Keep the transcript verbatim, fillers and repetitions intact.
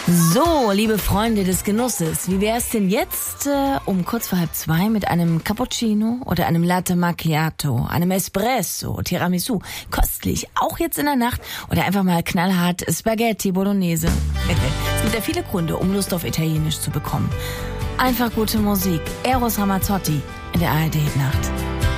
So, liebe Freunde des Genusses, wie wäre es denn jetzt äh, um kurz vor halb zwei mit einem Cappuccino oder einem Latte Macchiato, einem Espresso, Tiramisu, köstlich, auch jetzt in der Nacht, oder einfach mal knallhart Spaghetti Bolognese. Es gibt ja viele Gründe, um Lust auf Italienisch zu bekommen. Einfach gute Musik, Eros Ramazzotti in der A R D-Nacht.